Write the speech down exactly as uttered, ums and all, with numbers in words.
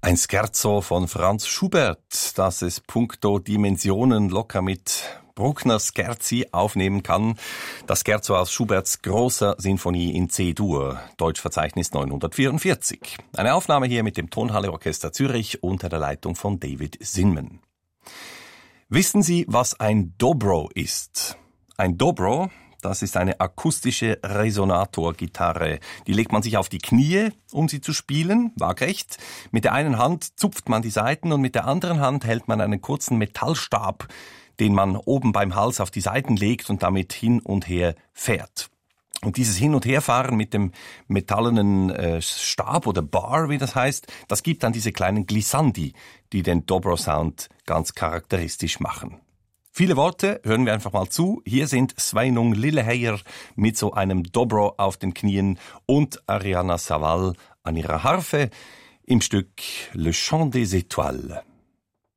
Ein Scherzo von Franz Schubert, das es puncto Dimensionen locker mit Bruckner Scherzi aufnehmen kann. Das Scherzo aus Schuberts großer Sinfonie in C-Dur, Deutschverzeichnis neunhundertvierundvierzig. Eine Aufnahme hier mit dem Tonhalle-Orchester Zürich unter der Leitung von David Zinman. Wissen Sie, was ein Dobro ist? Ein Dobro, das ist eine akustische Resonatorgitarre. Die legt man sich auf die Knie, um sie zu spielen, waagrecht. Mit der einen Hand zupft man die Saiten und mit der anderen Hand hält man einen kurzen Metallstab, den man oben beim Hals auf die Saiten legt und damit hin und her fährt. Und dieses Hin- und Herfahren mit dem metallenen äh, Stab oder Bar, wie das heißt, das gibt dann diese kleinen Glissandi, die den Dobro-Sound ganz charakteristisch machen. Viele Worte, hören wir einfach mal zu. Hier sind Sveinung Lilleheyer mit so einem Dobro auf den Knien und Ariana Saval an ihrer Harfe im Stück Le Chant des Étoiles.